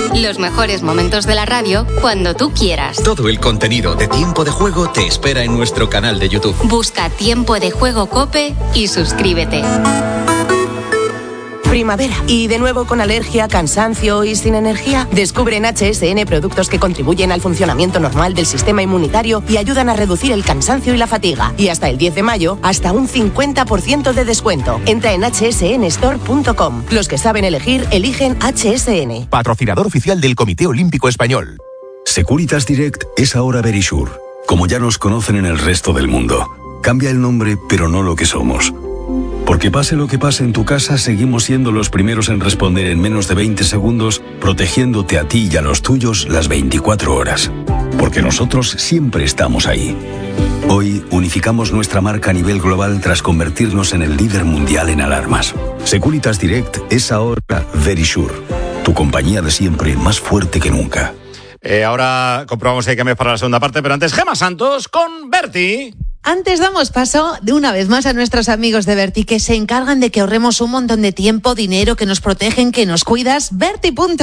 Los mejores momentos de la radio cuando tú quieras. Todo el contenido de Tiempo de Juego te espera en nuestro canal de YouTube. Busca Tiempo de Juego COPE y suscríbete. Primavera. Y de nuevo con alergia, cansancio y sin energía. Descubre en HSN productos que contribuyen al funcionamiento normal del sistema inmunitario y ayudan a reducir el cansancio y la fatiga. Y hasta el 10 de mayo, hasta un 50% de descuento. Entra en hsnstore.com. Los que saben elegir, eligen HSN. Patrocinador oficial del Comité Olímpico Español. Securitas Direct es ahora Verisure, como ya nos conocen en el resto del mundo. Cambia el nombre, pero no lo que somos. Porque pase lo que pase en tu casa, seguimos siendo los primeros en responder en menos de 20 segundos, protegiéndote a ti y a los tuyos las 24 horas. Porque nosotros siempre estamos ahí. Hoy unificamos nuestra marca a nivel global tras convertirnos en el líder mundial en alarmas. Securitas Direct es ahora Verisure, tu compañía de siempre más fuerte que nunca. Ahora comprobamos si hay cambios para la segunda parte, pero antes Gemma Santos con Berti. Antes damos paso de una vez más a nuestros amigos de Berti, que se encargan de que ahorremos un montón de tiempo, dinero, que nos protegen, que nos cuidas. Berti.es.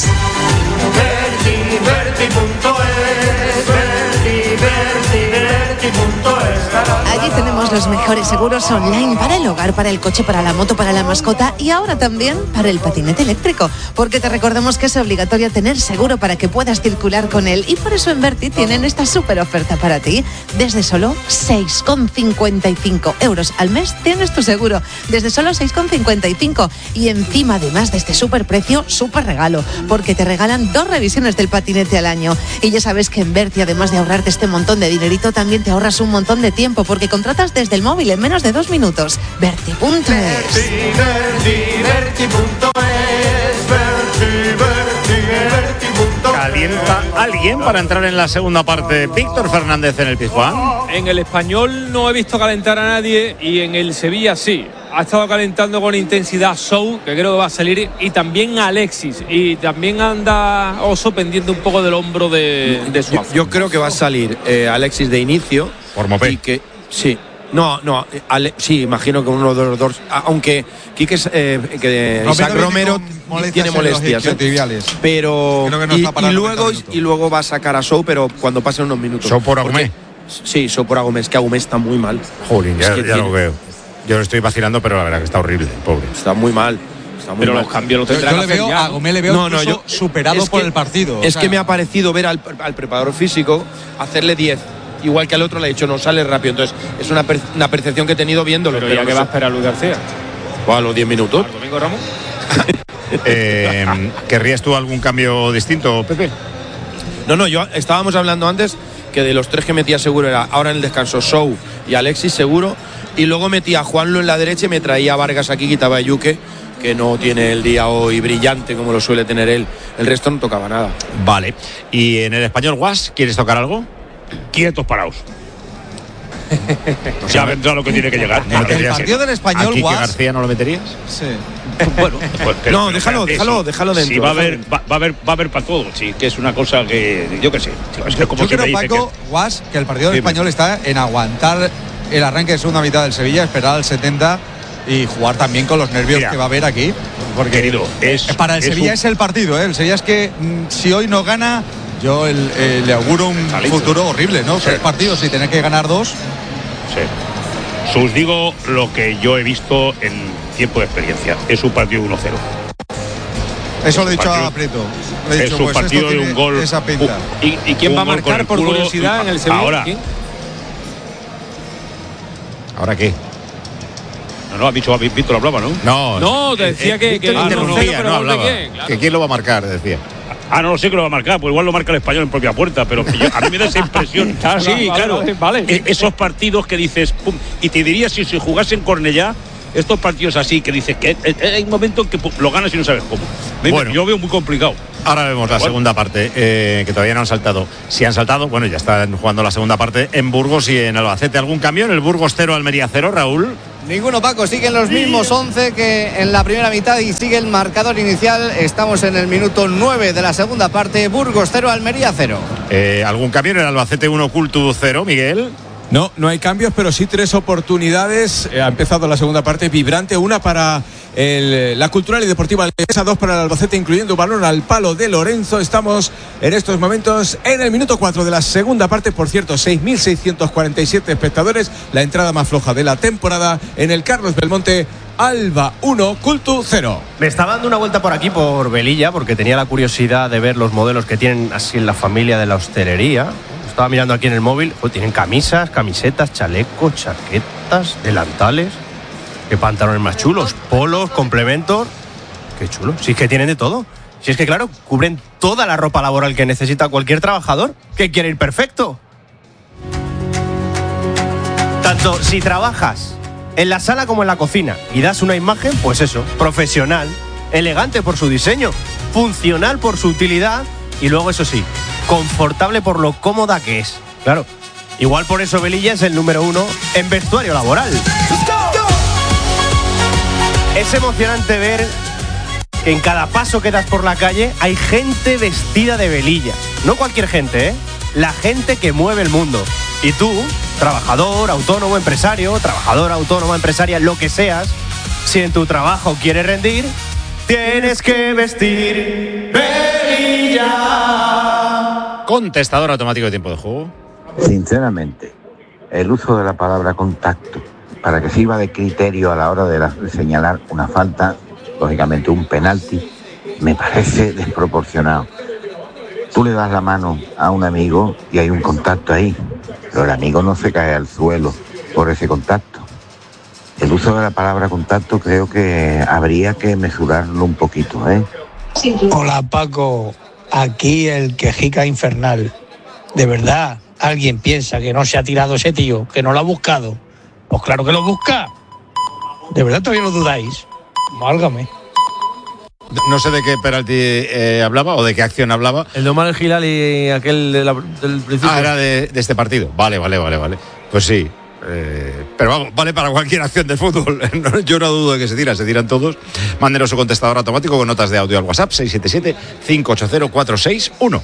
Allí tenemos los mejores seguros online para el hogar, para el coche, para la moto, para la mascota y ahora también para el patinete eléctrico, porque te recordamos que es obligatorio tener seguro para que puedas circular con él y por eso en Berti tienen esta súper oferta para ti. Desde solo 6,55 euros al mes tienes tu seguro, desde solo 6,55 y encima además de este súper precio, súper regalo, porque te regalan 2 revisiones del patinete al año y ya sabes que en Berti además de ahorrarte este montón de dinerito también te ahorras un montón de tiempo porque contratas desde el móvil en menos de 2 minutos. Berti.es. ¿Calienta alguien para entrar en la segunda parte? Víctor Fernández en el Pizjuán. En el Español no he visto calentar a nadie y en el Sevilla sí. Ha estado calentando con intensidad Sou, que creo que va a salir, y también Alexis. Y también anda Oso pendiente un poco del hombro de Suazo. Yo creo que va a salir Alexis de inicio. Por Mopé. Y que, sí. No, sí, imagino que uno de los dos, aunque Quique, Isaac Romero tiene molestias, pero y luego va a sacar a Sou, pero cuando pasen unos minutos. Sou por Agumé. Sí, Sou por Agumé, es que Agumé está muy mal. Jolín, ya lo veo. Yo lo estoy vacilando, pero la verdad que está horrible, pobre. Está muy mal. Pero los cambios los tendrá que hacer ya. A Agumé le veo superado por el partido. Es que me ha parecido ver al preparador físico hacerle 10. Igual que al otro le ha dicho no sale rápido, entonces es una percepción que he tenido viéndolo. Pero ya que va a esperar Luis García. A los 10 minutos. Domingo Ramos. ¿Querrías tú algún cambio distinto, Pepe? No, estábamos hablando antes que de los 3 que metía seguro era ahora en el descanso Sou y Alexis seguro, y luego metía a Juanlo en la derecha y me traía a Vargas aquí, quitaba a Yuque, que no tiene el día hoy brillante como lo suele tener él. El resto no tocaba nada. Vale. ¿Y en el Español Guas quieres tocar algo? Quietos paraos. Ya vendrá lo que tiene que llegar. El partido del Español, ¿Aquí que García no lo meterías? Sí. Bueno, pues, no, déjalo dentro. Sí, va a haber para todo. Sí, que es una cosa que yo qué sé. Es que como yo creo, Paco, Guas, que el partido del Español está en aguantar el arranque de segunda mitad del Sevilla, esperar al 70 y jugar también con los nervios que va a haber aquí. Porque querido, para el Sevilla es el partido, ¿eh? El Sevilla es que si hoy no gana, yo le auguro un futuro horrible, ¿no? 3 partidos y tener que ganar 2. Sí. Os digo lo que yo he visto en tiempo de experiencia. Es un partido 1-0. Eso lo he dicho a Prieto. Es un partido de un gol. Esa pinta. ¿Y quién va a marcar por curiosidad en el Sevilla? ¿Ahora qué? No, ha dicho Víctor hablaba, ¿no? No, te decía que interrumpía, no hablaba. Claro. Que quién lo va a marcar, decía. No sé que lo va a marcar, pues igual lo marca el Español en propia puerta, pero a mí me da esa impresión. Vale. Esos partidos que dices, pum, y te diría si jugase en Cornellá, estos partidos así que dices que hay momentos que lo ganas y no sabes cómo. Bueno, yo veo muy complicado. Ahora vemos la segunda parte, que todavía no han saltado. Si han saltado, bueno, ya están jugando la segunda parte en Burgos y en Albacete. ¿Algún cambio en el Burgos 0, Almería 0, Raúl? Ninguno, Paco, siguen los mismos 11 que en la primera mitad y sigue el marcador inicial. Estamos en el minuto 9 de la segunda parte. Burgos 0, Almería 0. ¿Algún cambio en el Albacete 1, Cultu 0, Miguel? No hay cambios, pero sí 3 oportunidades. Ha empezado la segunda parte vibrante, una para la Cultural y Deportiva Leonesa, 2 para el Albacete, incluyendo un balón al palo de Lorenzo. Estamos en estos momentos en el minuto 4 de la segunda parte. Por cierto, 6.647 espectadores, la entrada más floja de la temporada en el Carlos Belmonte. Alba 1, Cultu 0. Me estaba dando una vuelta por aquí, por Velilla, porque tenía la curiosidad de ver los modelos que tienen así en la familia de la hostelería. Estaba mirando aquí en el móvil. Tienen camisas, camisetas, chalecos, chaquetas, delantales. Qué pantalones más chulos, polos, complementos. Qué chulo. Si es que tienen de todo. Si es que, claro, cubren toda la ropa laboral que necesita cualquier trabajador que quiere ir perfecto. Tanto si trabajas en la sala como en la cocina y das una imagen, pues eso, profesional, elegante por su diseño, funcional por su utilidad y luego, eso sí, confortable por lo cómoda que es. Claro, igual por eso Velilla es el número 1 en vestuario laboral. Es emocionante ver que en cada paso que das por la calle hay gente vestida de Velilla. No cualquier gente, la gente que mueve el mundo. Y tú, trabajador, autónomo, empresario, trabajadora, autónoma, empresaria, lo que seas, si en tu trabajo quieres rendir, tienes que vestir Velilla. Contestador automático de tiempo de juego. Sinceramente, el uso de la palabra contacto para que sirva de criterio a la hora de señalar una falta, lógicamente un penalti, me parece desproporcionado. Tú le das la mano a un amigo y hay un contacto ahí, pero el amigo no se cae al suelo por ese contacto. El uso de la palabra contacto creo que habría que mesurarlo un poquito, ¿eh? Hola Paco, aquí el quejica infernal. ¿De verdad alguien piensa que no se ha tirado ese tío, que no lo ha buscado? Pues claro que lo busca. ¿De verdad todavía lo dudáis? Válgame. No sé de qué penalti hablaba o de qué acción hablaba. El de Omar El Hilal y aquel del principio. Ah, era de este partido. Vale. Pues sí. Pero vamos, vale para cualquier acción de fútbol. Yo no dudo de que se tiran todos. Mándenos su contestador automático con notas de audio al WhatsApp 677-580-461.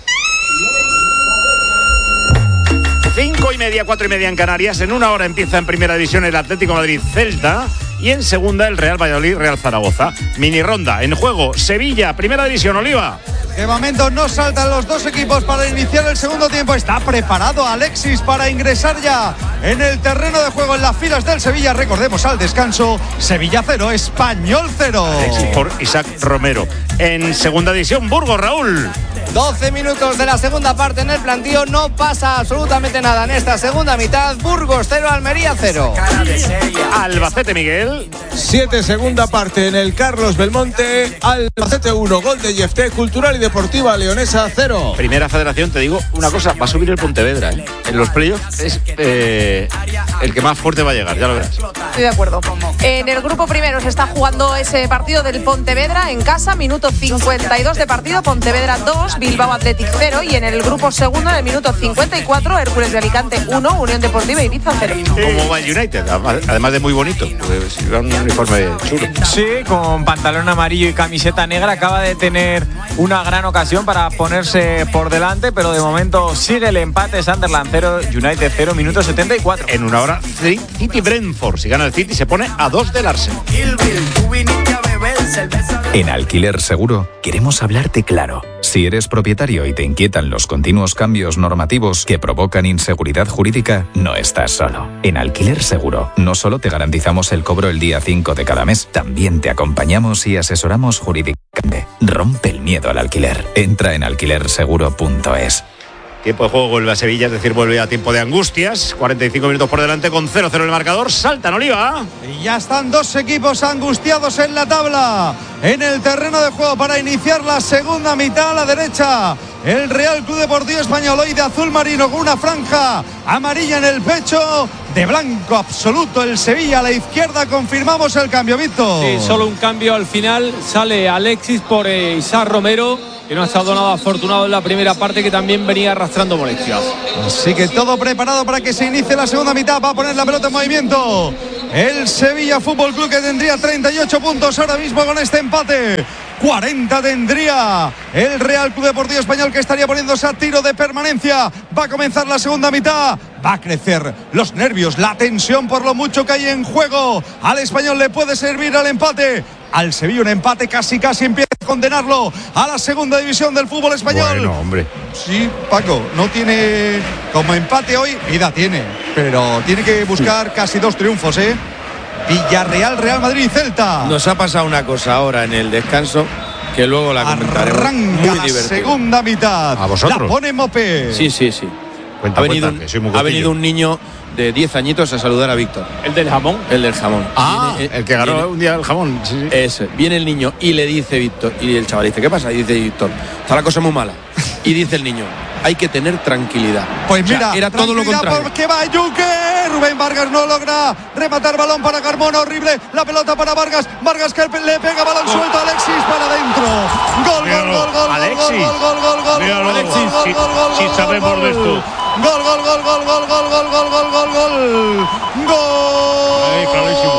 5:30, 4:30 en Canarias. En una hora empieza en Primera División el Atlético Madrid-Celta y en segunda el Real Valladolid-Real Zaragoza. Mini ronda en juego Sevilla, Primera División. Oliva. De momento no saltan los dos equipos para iniciar el segundo tiempo. Está preparado Alexis para ingresar ya en el terreno de juego en las filas del Sevilla. Recordemos al descanso, Sevilla 0, Español 0. Alexis por Isaac Romero. En segunda división, Burgos, Raúl. 12 minutos de la segunda parte en el plantío. No pasa absolutamente nada en esta segunda mitad. Burgos 0, Almería 0. Albacete, Miguel. 7, segunda parte en el Carlos Belmonte. Albacete 1, gol de Yefté. Cultural y Deportiva Leonesa 0. Primera Federación, te digo una cosa, va a subir el Pontevedra, ¿eh? En los playoffs es el que más fuerte va a llegar, ya lo verás. Estoy de acuerdo. En el grupo primero se está jugando ese partido del Pontevedra en casa, minuto 52 de partido, Pontevedra 2, Bilbao Athletic 0, y en el grupo segundo, en el minuto 54, Hércules de Alicante 1, Unión Deportiva Ibiza 0. Como va el United, además de muy bonito, pues un uniforme chulo. Sí, con pantalón amarillo y camiseta negra, acaba de tener una gran ocasión para ponerse por delante, pero de momento sigue el empate. Sunderland 0, United 0, minuto 74. En una hora, City Brentford. Si gana el City, se pone a 2 del Arsenal. En Alquiler Seguro queremos hablarte claro. Si eres propietario y te inquietan los continuos cambios normativos que provocan inseguridad jurídica, no estás solo. En Alquiler Seguro no solo te garantizamos el cobro el día 5 de cada mes, también te acompañamos y asesoramos jurídicamente. Rompe el miedo al alquiler. Entra en alquilerseguro.es. Tiempo de juego, vuelve a Sevilla, es decir, vuelve a tiempo de angustias. 45 minutos por delante con 0-0 el marcador. Saltan, Oliva. Y ya están dos equipos angustiados en la tabla, en el terreno de juego para iniciar la segunda mitad. A la derecha, el Real Club Deportivo Español, hoy de azul marino con una franja amarilla en el pecho. De blanco absoluto el Sevilla. A la izquierda confirmamos el cambio, Víctor. Sí, solo un cambio al final. Sale Alexis por Isaac Romero, que no ha estado nada afortunado en la primera parte, que también venía arrastrando molestias. Así que todo preparado para que se inicie la segunda mitad. Va a poner la pelota en movimiento el Sevilla Fútbol Club, que tendría 38 puntos ahora mismo con este empate. 40 tendría el Real Club Deportivo Español, que estaría poniéndose a tiro de permanencia. Va a comenzar la segunda mitad. va a crecer los nervios, la tensión por lo mucho que hay en juego. Al Español le puede servir al empate. Al Sevilla un empate casi empieza a condenarlo a la segunda división del fútbol español. Bueno, hombre. Sí, Paco, no tiene como empate hoy, vida tiene, pero tiene que buscar casi 2 triunfos, ¿eh? Villarreal, Real Madrid y Celta. Nos ha pasado una cosa ahora en el descanso que luego la comentaremos. Arranca la segunda mitad. ¿A vosotros? La pone Mopé. Sí. Cuenta, ha venido un niño de 10 añiñitos a saludar a Víctor. ¿El del jamón? El del jamón. El que ganó un día el jamón. Sí. Ese. Viene el niño y le dice Víctor, y el chaval dice, ¿qué pasa? Y dice Víctor, está la cosa muy mala. Y dice el niño, hay que tener tranquilidad. Pues mira, era todo lo contrario. Porque va Yuque. Rubén Vargas no logra rematar, balón para Carmona, horrible. La pelota para Vargas. Vargas que le pega balón suelto a Alexis para adentro. Gol. Alexis. Míralo, Alexis. Si sabemos de esto. Gol. Ahí, clarísimo.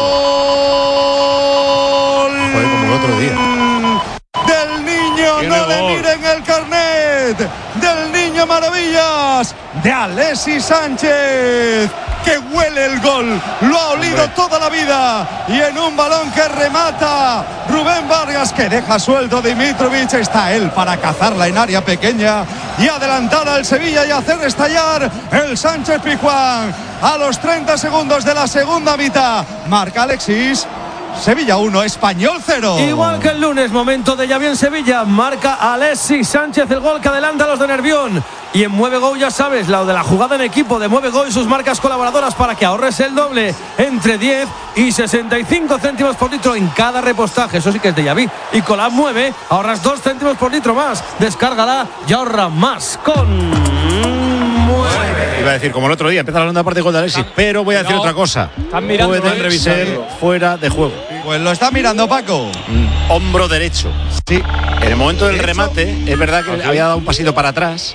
Joder, como el otro día. Del niño, no le miren el carnet. Del niño Maravillas. De Alexis Sánchez, que huele el gol, lo ha olido toda la vida, y en un balón que remata Rubén Vargas, que deja suelto Dimitrovic, está él para cazarla en área pequeña y adelantar al Sevilla y hacer estallar el Sánchez Pizjuán. A los 30 segundos de la segunda mitad marca Alexis. Sevilla 1, Español 0. Igual que el lunes, momento de Xavi en Sevilla. Marca Alexis Sánchez el gol que adelanta a los de Nervión. Y en Mueve Go, ya sabes, la de la jugada en equipo de Mueve Go y sus marcas colaboradoras para que ahorres el doble, entre 10 y 65 céntimos por litro en cada repostaje. Eso sí que es de Xavi. Y con la Mueve ahorras 2 céntimos por litro más. Descárgala y ahorra más con Iba a decir, como el otro día, empieza la segunda parte con Alexis, pero voy a decir otra cosa. Pueden revisar fuera de juego. Pues lo está mirando Paco. Hombro derecho. Sí. En el momento del remate, es verdad que había dado un pasito para atrás.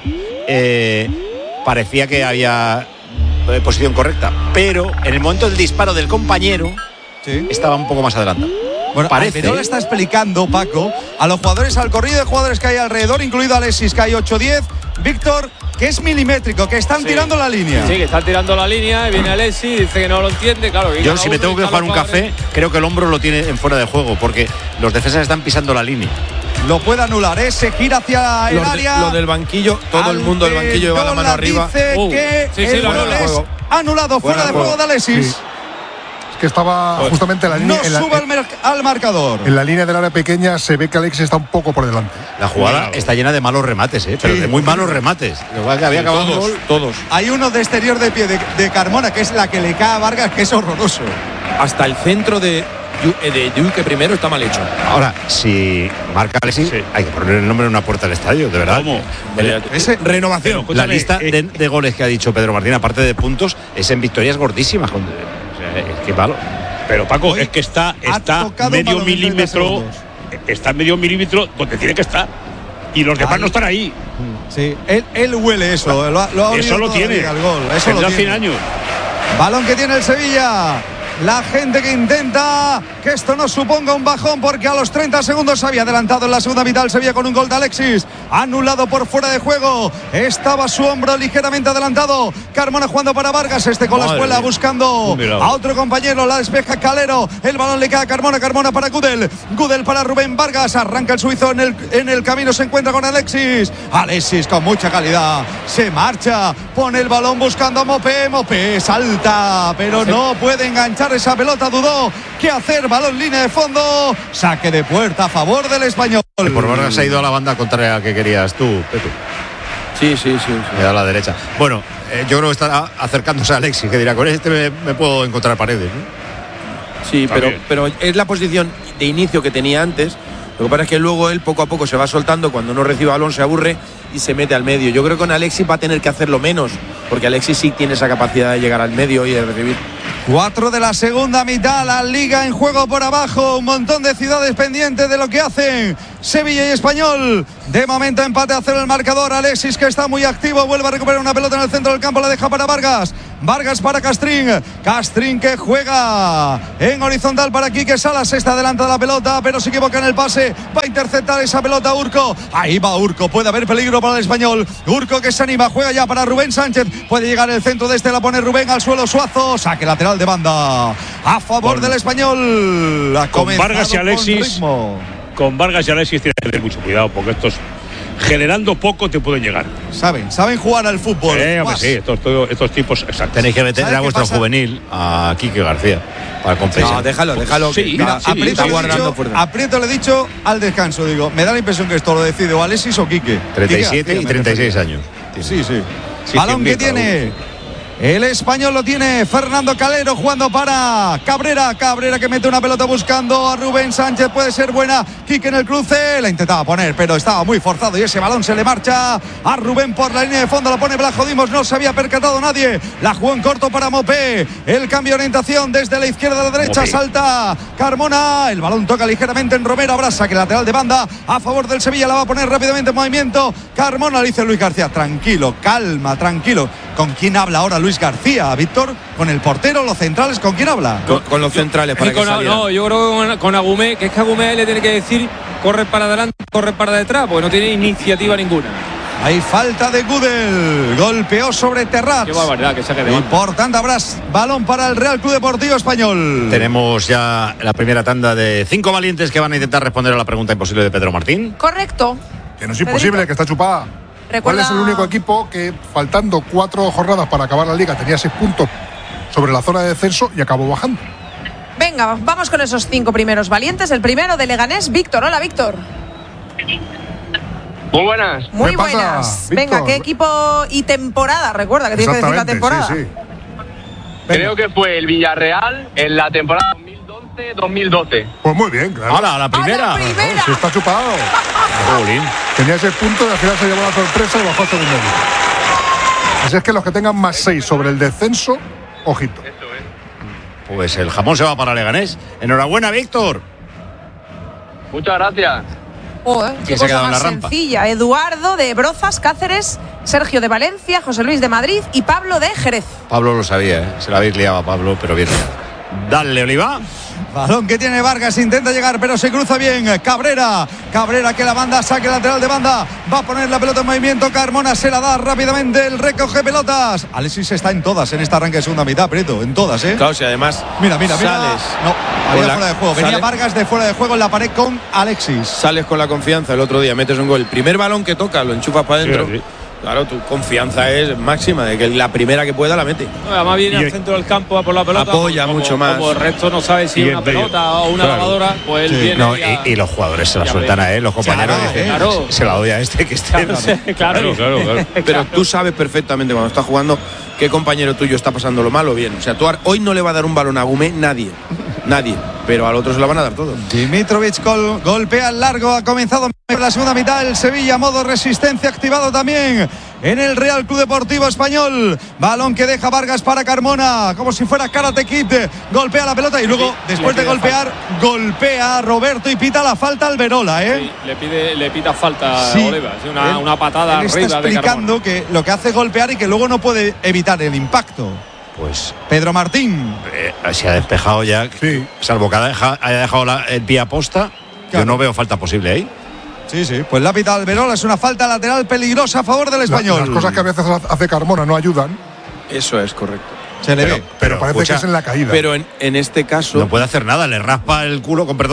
Parecía que había posición correcta, pero en el momento del disparo del compañero estaba un poco más adelantado. Bueno, pero le está explicando Paco a los jugadores, al corrido de jugadores que hay alrededor, incluido Alexis, que hay 8-10, Víctor, que es milimétrico, que están tirando la línea. Sí, que están tirando la línea, y viene Alexis, dice que no lo entiende, claro. Yo si me tengo que jugar un café, creo que el hombro lo tiene en fuera de juego, porque los defensas están pisando la línea. Lo puede anular, se gira hacia el área. Lo del banquillo, todo el mundo del banquillo lleva la mano arriba. Dice que el gol es anulado, fuera de juego de Alexis. Sí. Que estaba justamente en la línea. No sube al marcador. En la línea del área pequeña se ve que Alexis está un poco por delante. La jugada está llena de malos remates, pero de muy malos remates. Que había acabado todos. Hay uno de exterior de pie de Carmona, que es la que le cae a Vargas, que es horroroso. Hasta el centro de Yuque primero está mal hecho. Ahora, si marca Alexis, hay que poner el nombre en una puerta del estadio, de verdad. ¿Cómo? Renovación. La lista de goles que ha dicho Pedro Martín, aparte de puntos, es en victorias gordísimas. Es que malo. Pero Paco, es que está medio milímetro. Está medio milímetro donde tiene que estar. Y los demás no están ahí. Sí, él huele eso. Eso lo tiene. Al gol. Eso lo tiene. 100 años. Balón que tiene el Sevilla. La gente que intenta que esto no suponga un bajón, porque a los 30 segundos había adelantado en la segunda mitad el Sevilla con un gol de Alexis, anulado por fuera de juego. Estaba su hombro ligeramente adelantado. Carmona jugando para Vargas, con la espuela buscando a otro compañero, la despeja Calero, el balón le queda a Carmona para Gudel para Rubén Vargas, arranca el suizo en el camino, se encuentra con Alexis con mucha calidad, se marcha, pone el balón buscando a Mopé salta, pero no puede enganchar esa pelota, dudó qué hacer, balón línea de fondo, saque de puerta a favor del Español. Por Vargas ha ido a la banda contraria que querías tú, Pepe. Sí. A la derecha. Bueno, yo creo que está acercándose a Alexis, que dirá, con este me puedo encontrar paredes, ¿no? Sí, pero es la posición de inicio que tenía antes. Lo que pasa es que luego él poco a poco se va soltando, cuando no recibe balón se aburre y se mete al medio. Yo creo que con Alexis va a tener que hacerlo menos, porque Alexis sí tiene esa capacidad de llegar al medio y de recibir. 4 de la segunda mitad, la liga en juego por abajo, un montón de ciudades pendientes de lo que hacen Sevilla y Español. De momento empate a 0 el marcador. Alexis, que está muy activo, vuelve a recuperar una pelota en el centro del campo, la deja para Vargas. Vargas para Castrín. Castrín que juega en horizontal para Quique Salas. Está delante de la pelota, pero se equivoca en el pase. Va a interceptar esa pelota Urco. Ahí va Urco. Puede haber peligro para el Español. Urco que se anima. Juega ya para Rubén Sánchez. Puede llegar el centro de este. La pone Rubén al suelo. Suazo. Saque lateral de banda a favor del Español. Con Vargas y Alexis. Con Vargas y Alexis tienes que tener mucho cuidado, porque estos generando poco te pueden llegar. Saben jugar al fútbol. Hombre, sí, estos tipos, exacto. Tenéis que meter a vuestro juvenil, a Quique García, para compensar. No, déjalo. Sí, mira, Aprieto le he dicho al descanso, digo, me da la impresión que esto lo decide o Alexis o Quique. 37 y 36 años. Sí. Balón que tiene el Español, lo tiene Fernando Calero jugando para Cabrera que mete una pelota buscando a Rubén Sánchez, puede ser buena. Quique en el cruce, la intentaba poner pero estaba muy forzado y ese balón se le marcha a Rubén por la línea de fondo, lo pone Blajo Dimos, no se había percatado nadie, la jugó en corto para Mopé, el cambio de orientación desde la izquierda a la derecha, Mopé. Salta Carmona, el balón toca ligeramente en Romero, habrá saque lateral de banda a favor del Sevilla, la va a poner rápidamente en movimiento Carmona, le dice Luis García, tranquilo, calma, tranquilo. ¿Con quién habla ahora Luis García, Víctor? ¿Con el portero, los centrales? ¿Con quién habla? Con los centrales para que saliera. No, yo creo que con Agumé, que es que Agumé le tiene que decir corre para adelante, corre para detrás, porque no tiene iniciativa ninguna. Hay falta de Gudel, golpeó sobre Terrats. Qué barbaridad, que saque de banda. Y por tanto habrá balón para el Real Club Deportivo Español. Tenemos ya la primera tanda de 5 valientes que van a intentar responder a la pregunta imposible de Pedro Martín. Correcto. Que no es imposible, que está chupada. ¿Cuál es el único equipo que, faltando 4 jornadas para acabar la liga, tenía 6 puntos sobre la zona de descenso y acabó bajando? Venga, vamos con esos 5 primeros valientes. El primero de Leganés, Víctor. Hola, Víctor. Muy buenas. Muy buenas. Venga, ¿qué equipo y temporada? Recuerda que tienes que decir la temporada. Sí. Creo que fue el Villarreal en la temporada 2011-2012. Pues muy bien, claro. ¡Hala, la primera! ¡A la primera! Sí, está chupado. Tenía ese punto y al final se llevó la sorpresa y bajó a segundo. Así es que los que tengan más 6 sobre el descenso, ojito. Pues el jamón se va para Leganés. Enhorabuena, Víctor. Muchas gracias. Qué cosa más sencilla. Eduardo de Brozas, Cáceres, Sergio de Valencia, José Luis de Madrid y Pablo de Jerez. Pablo lo sabía, se la habéis liado a Pablo, pero bien. Dale, Oliva. Balón que tiene Vargas, intenta llegar, pero se cruza bien. Cabrera que la banda, saque lateral de banda. Va a poner la pelota en movimiento. Carmona se la da rápidamente. El recoge pelotas. Alexis está en todas en esta arranque de segunda mitad, Prieto. En todas, ¿eh? Claro, si además. Mira. Sales. No, había fuera de juego. Venía Vargas de fuera de juego en la pared con Alexis. Sales con la confianza el otro día, metes un gol. El primer balón que toca, lo enchufas para adentro. Sí. Claro, tu confianza es máxima de que la primera que pueda la mete. Además viene al centro del campo a por la pelota. Apoya mucho más. Como el resto no sabe si es una pelota o una lavadora, pues él viene. No, y los jugadores se la sueltan a él, los compañeros dicen, se la doy a este que esté. Claro. Pero tú sabes perfectamente cuando estás jugando qué compañero tuyo está pasando lo mal o bien. O sea, tú hoy no le va a dar un balón a Gumé nadie. Pero al otro se lo van a dar todo. Dimitrovic golpea al largo, ha comenzado la segunda mitad el Sevilla, modo resistencia activado también en el Real Club Deportivo Español. Balón que deja Vargas para Carmona, como si fuera Karate Kid, golpea la pelota y luego, después de golpear, golpea a Roberto y pita la falta al Verola, Sí, le pita falta a Oliva, una patada él arriba está explicando que lo que hace es golpear y que luego no puede evitar el impacto. Pues Pedro Martín se ha despejado ya, salvo que haya dejado el pie a posta. Yo no veo falta posible ahí. Sí, pues la pita Alberola, es una falta lateral peligrosa a favor del Español. Las cosas que a veces hace Carmona no ayudan. Eso es correcto. Se le ve. Pero parece que es en la caída. Pero en este caso no puede hacer nada, le raspa el culo, con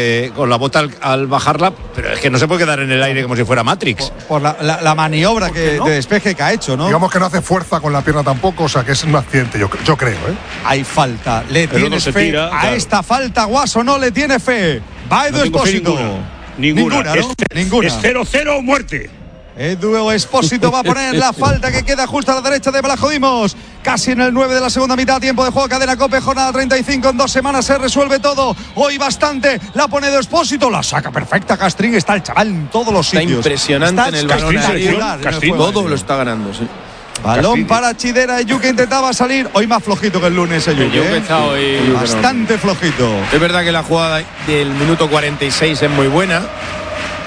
la bota al bajarla, pero es que no se puede quedar en el aire como si fuera Matrix. Por la maniobra de despeje que ha hecho, ¿no? Digamos que no hace fuerza con la pierna tampoco, o sea que es un accidente, yo creo, ¿eh? Hay falta, le tienes fe a esta falta, Guaso, no le tiene fe. Va Edu Expósito. Ninguna, ¿no? Ninguna. Es 0-0 muerte. Edu Expósito va a poner la falta que queda justo a la derecha de Blajo Dimos. Casi en el 9 de la segunda mitad, tiempo de juego, Cadena Cope, jornada 35, en 2 semanas se resuelve todo. Hoy bastante, la pone Edu Expósito, la saca perfecta Castrín, está el chaval en todos los sitios. Está impresionante en el balón. Castrín todo lo está ganando, sí. Balón para Chidera, Yuke intentaba salir. Hoy más flojito que el lunes, Yuke. Está hoy bastante flojito. Es verdad que la jugada del minuto 46 es muy buena,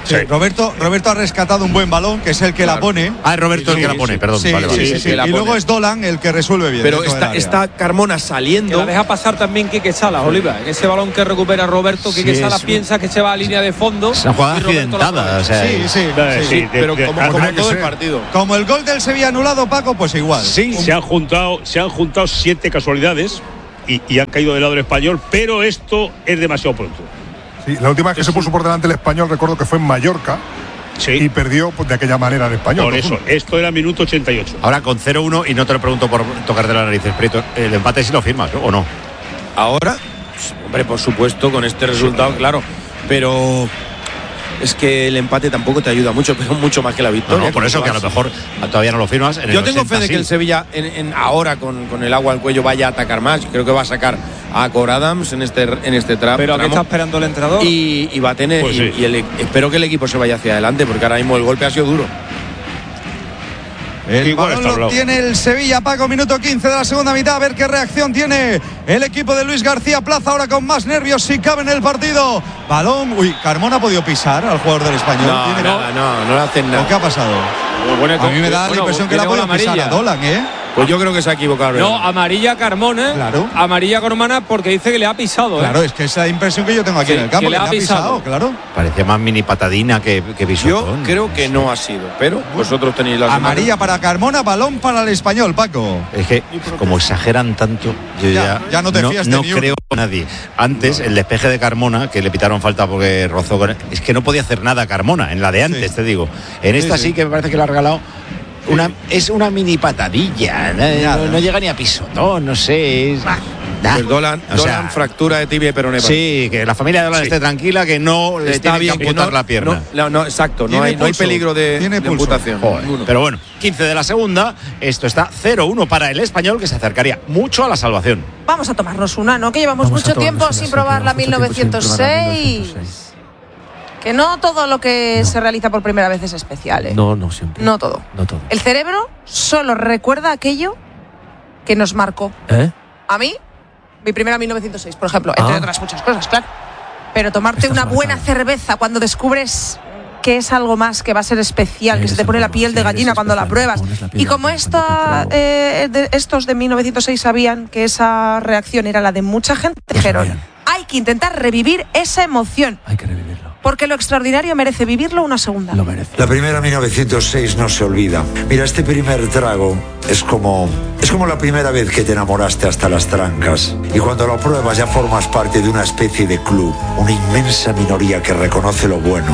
Sí. Roberto ha rescatado un buen balón, que es el que la pone. Ah, Roberto el que la pone, perdón. Sí, vale. Y luego es Dolan el que resuelve bien. Pero está Carmona saliendo. Que la deja pasar también Quique Salas, Oliva. En ese balón que recupera Roberto, Quique Salas piensa que se va a línea de fondo. Es una jugada accidentada. O sea, sí, pero como todo el partido. Como el gol del Sevilla anulado, Paco, pues igual. Sí, se han juntado 7 casualidades y han caído del lado del Español, pero esto es demasiado pronto. Sí, la última vez que se puso por delante el Español, recuerdo que fue en Mallorca. Sí. Y perdió de aquella manera el Español. Por eso, esto era minuto 88. Ahora con 0-1, y no te lo pregunto por tocarte la nariz, Prieto, el empate sí lo firmas, ¿no? ¿O no? Ahora, hombre, por supuesto, con este resultado, claro. Pero es que el empate tampoco te ayuda mucho, pero mucho más que la victoria. No, por eso que a lo mejor todavía no lo firmas. Yo tengo fe de que el Sevilla ahora con el agua al cuello vaya a atacar más. Creo que va a sacar a Cor Adams en este tramo. Pero aquí está esperando el entrenador. Y va a tener pues sí. espero que el equipo se vaya hacia adelante, porque ahora mismo el golpe ha sido duro. El balón lo tiene el Sevilla, Paco, minuto 15 de la segunda mitad. A ver qué reacción tiene el equipo de Luis García Plaza, ahora con más nervios si cabe en el partido. Balón, Carmona ha podido pisar al jugador del Español. No le hacen nada. ¿Qué ha pasado? A mí me da la impresión que le ha podido pisar a Dolan, Pues yo creo que se ha equivocado. No, amarilla Carmona. Claro. Amarilla Carmona porque dice que le ha pisado. Claro, es que esa impresión que yo tengo aquí en el campo, que le ha pisado, claro. Parecía más mini patadina que pisotón. Yo creo que no ha sido, pero vosotros tenéis la amarilla para Carmona, balón para el Español, Paco. Es que como exageran tanto, yo ya no te fías de no ni creo a nadie. Antes, el despeje de Carmona, que le pitaron falta porque rozó con él, es que no podía hacer nada Carmona, en la de antes, te digo. En esta sí que me parece que le ha regalado. Es una mini patadilla, no llega ni a pisotón, no sé. Pues Dolan fractura de tibia y peroné. Sí, que la familia de Dolan esté tranquila, que no le tiene que amputar la pierna. No, exacto, no hay peligro de amputación. Pero bueno, 15 de la segunda, esto está 0-1 para el Español, que se acercaría mucho a la salvación. Vamos a tomarnos una, ¿no? Que llevamos mucho tiempo sin probar la 1906. Que no todo lo que se realiza por primera vez es especial, ¿eh? No siempre. No todo. El cerebro solo recuerda aquello que nos marcó. A mí, mi primera 1906, por ejemplo, entre otras muchas cosas, claro. Pero tomarte una buena cerveza cuando descubres que es algo más, que va a ser especial, que se te pone la piel de gallina cuando la pruebas. Y como estos de 1906 sabían que esa reacción era la de mucha gente, dijeron, hay que intentar revivir esa emoción. Hay que revivirlo. Porque lo extraordinario merece vivirlo una segunda. Lo merece. La primera 1906 no se olvida. Mira, este primer trago es como la primera vez que te enamoraste hasta las trancas. Y cuando lo pruebas ya formas parte de una especie de club, una inmensa minoría que reconoce lo bueno.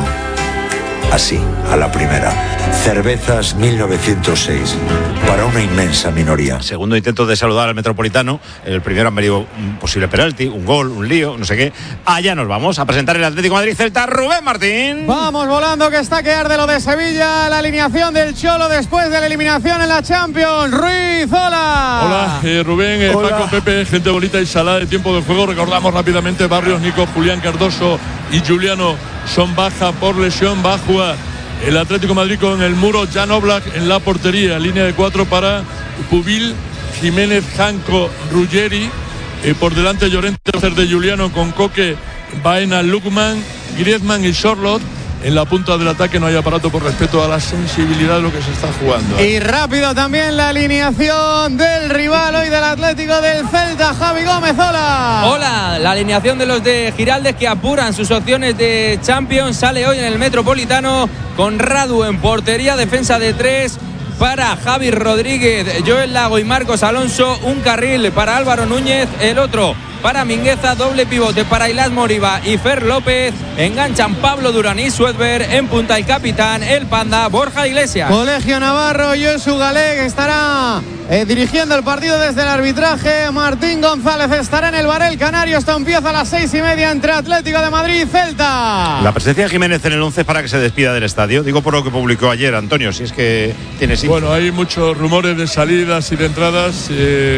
Así, a la primera. Cervezas 1906. Para una inmensa minoría. Segundo intento de saludar al Metropolitano. El primero han venido un posible penalti, un gol, un lío, no sé qué. Allá nos vamos a presentar el Atlético de Madrid Celta. Rubén Martín. Vamos volando, que está que arde lo de Sevilla. La alineación del Cholo después de la eliminación en la Champions. Ruiz, hola. Hola, Rubén, Paco, Pepe, gente bonita y salada de tiempo de juego. Recordamos rápidamente: Barrios, Nico, Julián Cardoso y Juliano son baja por lesión. Va a jugar el Atlético de Madrid con el muro, Jan Oblak en la portería, línea de 4 para Pubil, Jiménez, Janko, Ruggeri, por delante Llorente, de Juliano con Coque, Baena, Lukman, Griezmann y Charlotte. En la punta del ataque no hay aparato por respeto a la sensibilidad de lo que se está jugando. Y rápido también la alineación del rival hoy del Atlético del Celta, Javi Gómez, hola. Hola, la alineación de los de Giraldez, que apuran sus opciones de Champions, sale hoy en el Metropolitano con Radu en portería, defensa de 3 para Javi Rodríguez, Joel Lago y Marcos Alonso, un carril para Álvaro Núñez, el otro para Mingueza, doble pivote para Ilás Moriba y Fer López, enganchan Pablo Durán y Suedberg, en punta el capitán, el Panda, Borja Iglesias. Colegio Navarro, Josu Galég estará dirigiendo el partido desde el arbitraje, Martín González estará en el Barel Canario. Esto empieza a las 6:30 entre Atlético de Madrid y Celta. La presencia de Jiménez en el 11 para que se despida del estadio, digo por lo que publicó ayer Antonio, si es que tiene sitio. Bueno, hay muchos rumores de salidas y de entradas,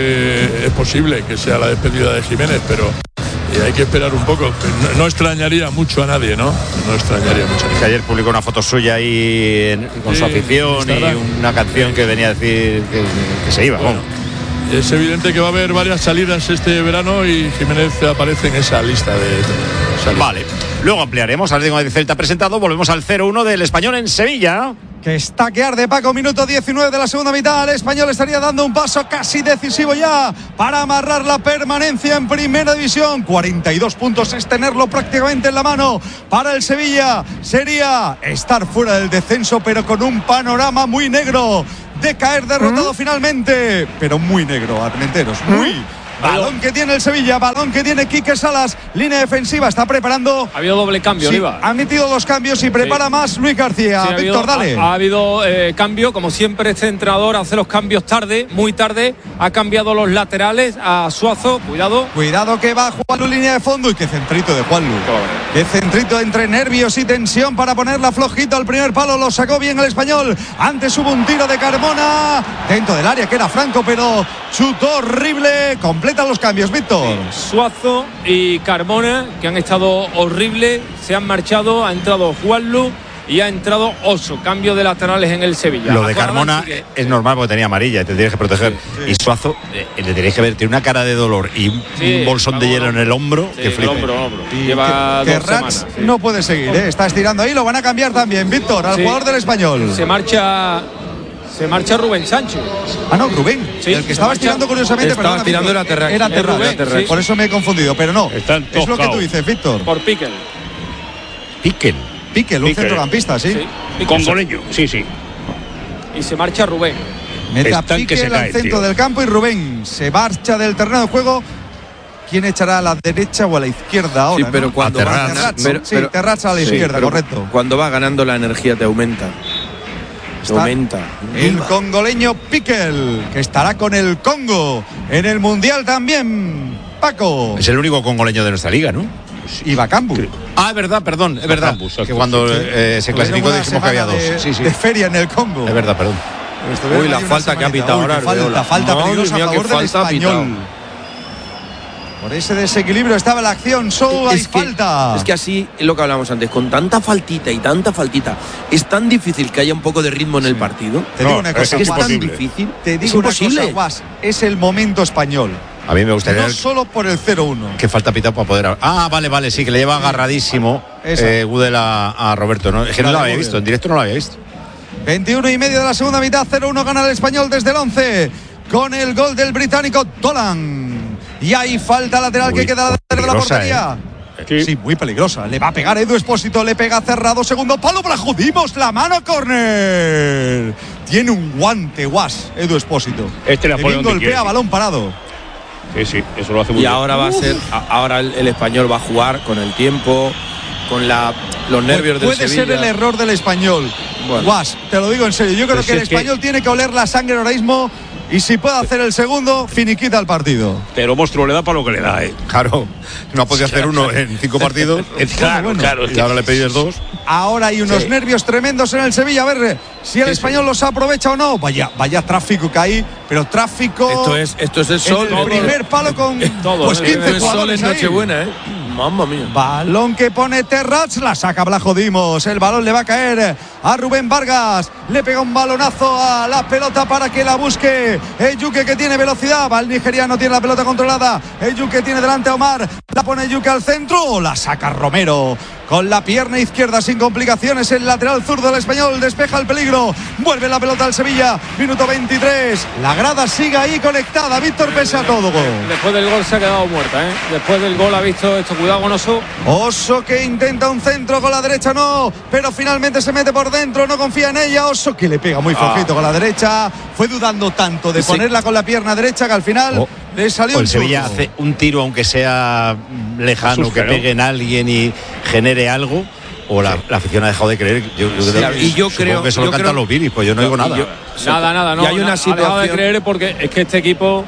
es posible que sea la despedida de Jiménez, pero hay que esperar un poco. No extrañaría mucho a nadie, ¿no? No extrañaría mucho a nadie. Que ayer publicó una foto suya ahí con su afición y una canción que venía a decir que se iba. Bueno, es evidente que va a haber varias salidas este verano y Jiménez aparece en esa lista de salidas. Vale. Luego ampliaremos. Atlético de Madrid Celta presentado. Volvemos al 0-1 del Español en Sevilla. Que está que arde, Paco, minuto 19 de la segunda mitad. El Español estaría dando un paso casi decisivo ya para amarrar la permanencia en primera división. 42 puntos es tenerlo prácticamente en la mano. Para el Sevilla sería estar fuera del descenso, pero con un panorama muy negro de caer derrotado finalmente. Pero muy negro, Armenteros, muy. Balón que tiene el Sevilla, balón que tiene Quique Salas, línea defensiva, está preparando. Ha habido doble cambio, sí, Oliva. Ha metido 2 cambios y prepara más Luis García. Sí, Víctor, dale. Ha habido cambio, como siempre este entrenador hace los cambios tarde, muy tarde. Ha cambiado los laterales a Suazo, cuidado. Cuidado que va Juanlu línea de fondo y qué centrito de Juanlu. Qué centrito entre nervios y tensión para ponerla flojito al primer palo, lo sacó bien el Español. Antes hubo un tiro de Carmona dentro del área que era Franco, pero chutó horrible. Completan los cambios, Víctor. Suazo y Carmona, que han estado horribles, se han marchado, ha entrado Juanlu y ha entrado Oso, cambio de laterales en el Sevilla. Lo de Carmona es normal porque tenía amarilla y te tienes que proteger. Y Suazo, le tenéis que ver, tiene una cara de dolor y un bolsón de hielo en el hombro que flipa. Lleva que 2 Rats semanas. no puede seguir, está estirando ahí, lo van a cambiar también, Víctor, al jugador del Español. Se marcha Rubén Sánchez. Ah, no, Rubén. Sí, el que estaba estirando curiosamente. Estaba estirando era Terrax. Era Terrax. Sí. Por eso me he confundido, pero no. Es lo que tú dices, Víctor. Por Piquel, un centrocampista, sí. Congoleño, sí. Y se marcha Rubén. Mete a Piquel al centro del campo y Rubén se marcha del terreno de juego. ¿Quién echará a la derecha o a la izquierda ahora? Sí, pero ¿no? cuando Terrax a la izquierda, correcto. Cuando va ganando la energía te aumenta. El congoleño Piquel, que estará con el Congo en el Mundial también. Paco. Es el único congoleño de nuestra liga, ¿no? Y Bakambu. Ah, es verdad, perdón, es verdad. Que cuando se clasificó dijimos que había 2. De feria en el Congo. Es verdad, perdón. Uy, la falta que ha pitado ahora. Falta peligrosa a favor del Español. Por ese desequilibrio estaba la acción, solo hay falta. Es que así es lo que hablábamos antes, con tanta faltita, es tan difícil que haya un poco de ritmo en el partido. Te digo una cosa, es tan difícil. Te digo una cosa, Guas, es el momento español. A mí me gustaría. No solo por el 0-1. Que falta pitado para poder. Ah, vale, sí, que le lleva agarradísimo Gudel a Roberto. ¿No? Es que no lo había visto, en directo no lo había visto. 21 y medio de la segunda mitad, 0-1 gana el Español desde el 11 con el gol del británico Dolan. Y hay falta lateral que queda de la portería. Sí, muy peligrosa. Le va a pegar Edu Expósito, le pega cerrado, segundo palo, para Judimos, la mano, córner. Tiene un guante, Guas, Edu Expósito. Le golpea balón parado. Sí, eso lo hace muy bien. Y ahora va a ser, ahora el Español va a jugar con el tiempo, con los nervios del Sevilla. Puede ser el error del Español. Bueno. Guas, te lo digo en serio. Yo creo que el Español tiene que oler la sangre ahora mismo. Y si puede hacer el segundo, finiquita el partido. Pero Monstruo le da para lo que le da, Claro, no ha podido hacer uno en 5 partidos. Claro. Y ahora le pedís 2. Ahora hay unos nervios tremendos en el Sevilla. A ver si el Español los aprovecha o no. Vaya tráfico que hay, pero tráfico. Esto es el sol. El primer palo con todo, pues 15 jugadores. Sol es Nochebuena, Mamma mía. Balón que pone Terrats, la saca Blajodimos. El balón le va a caer a Rubén Vargas. Le pega un balonazo a la pelota para que la busque Eyuke, que tiene velocidad. Va el nigeriano, tiene la pelota controlada. Eyuke tiene delante a Omar. La pone Eyuke al centro. La saca Romero con la pierna izquierda sin complicaciones. El lateral zurdo del Español despeja el peligro. Vuelve la pelota al Sevilla. Minuto 23. La grada sigue ahí conectada. Víctor, pese a todo. Después del gol se ha quedado muerta. Después del gol ha visto esto. Cuidado con Oso. Oso que intenta un centro con la derecha, no. Pero finalmente se mete por dentro. No confía en ella. Oso que le pega muy flojito con la derecha. Fue dudando tanto de ponerla con la pierna derecha que al final le salió el Sevilla hace un tiro, aunque sea lejano, que pegue en alguien y genere algo, o la afición ha dejado de creer. Yo creo que eso lo cantan los Viris, pues yo no digo nada. Nada, no. Y hay una situación... Ha dejado de creer porque es que este equipo